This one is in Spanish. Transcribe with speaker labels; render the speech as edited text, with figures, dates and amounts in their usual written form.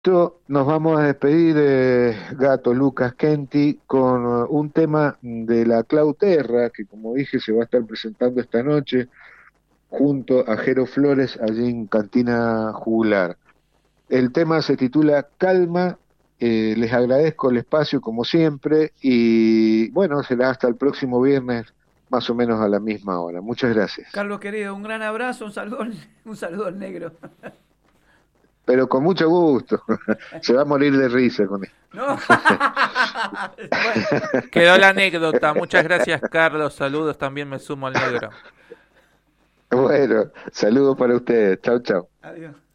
Speaker 1: Nos vamos a despedir, Gato Lucas Kenti, con un tema de la Clau Terra, que como dije se va a estar presentando esta noche junto a Jero Flores allí en Cantina Jugular. El tema se titula Calma. Les agradezco el espacio como siempre y bueno, será hasta el próximo viernes más o menos a la misma hora. Muchas gracias.
Speaker 2: Carlos querido, un gran abrazo, un saludo, un saludo al negro.
Speaker 1: Pero con mucho gusto. Se va a morir de risa con esto.
Speaker 2: No. Bueno,
Speaker 3: Quedó la anécdota. Muchas gracias, Carlos. Saludos, también me sumo al negro.
Speaker 1: Bueno, saludos para ustedes. Chau, chau.
Speaker 2: adiós.